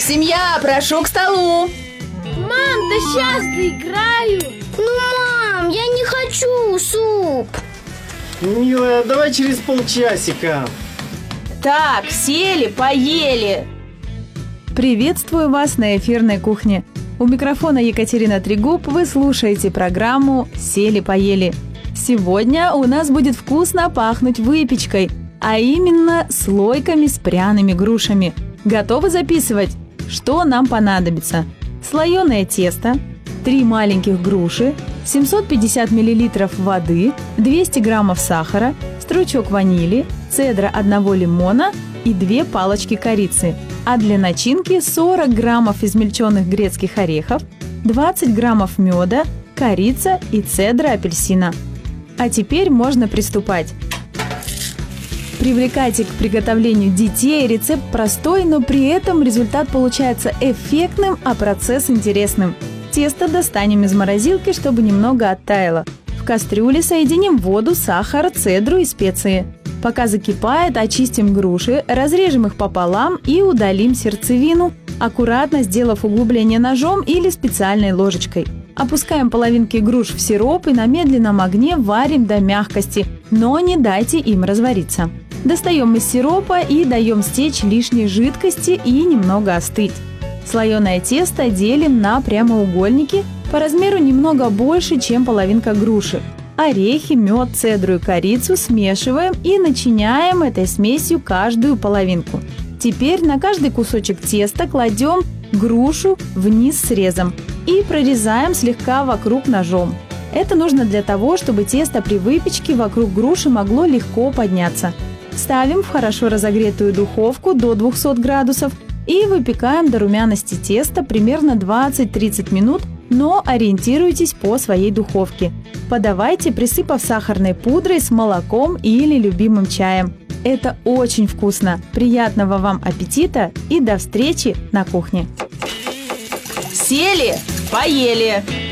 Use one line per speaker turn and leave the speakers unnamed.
Семья, прошу к столу.
Мам, да сейчас доиграю.
Мам, я не хочу суп.
Милая, давай через полчасика.
Так, сели, поели.
Приветствую вас на эфирной кухне. У микрофона Екатерина Трегуб, вы слушаете программу «Сели-поели». Сегодня у нас будет вкусно пахнуть выпечкой, а именно слойками с пряными грушами. Готовы записывать? Что нам понадобится? Слоеное тесто, 3 маленьких груши, 750 мл воды, 200 граммов сахара, стручок ванили, цедра 1 лимона и 2 палочки корицы. А для начинки 40 граммов измельченных грецких орехов, 20 граммов меда, корица и цедра апельсина. А теперь можно приступать. Привлекайте к приготовлению детей. Рецепт простой, но при этом результат получается эффектным, а процесс интересным. Тесто достанем из морозилки, чтобы немного оттаяло. В кастрюле соединим воду, сахар, цедру и специи. Пока закипает, очистим груши, разрежем их пополам и удалим сердцевину, аккуратно сделав углубление ножом или специальной ложечкой. Опускаем половинки груш в сироп и на медленном огне варим до мягкости, но не дайте им развариться. Достаем из сиропа и даем стечь лишней жидкости и немного остыть. Слоеное тесто делим на прямоугольники по размеру немного больше, чем половинка груши. Орехи, мед, цедру и корицу смешиваем и начиняем этой смесью каждую половинку. Теперь на каждый кусочек теста кладем грушу вниз срезом и прорезаем слегка вокруг ножом. Это нужно для того, чтобы тесто при выпечке вокруг груши могло легко подняться. Ставим в хорошо разогретую духовку до 200 градусов и выпекаем до румяности теста примерно 20-30 минут, но ориентируйтесь по своей духовке. Подавайте, присыпав сахарной пудрой с молоком или любимым чаем. Это очень вкусно. Приятного вам аппетита и до встречи на кухне.
Сели, поели.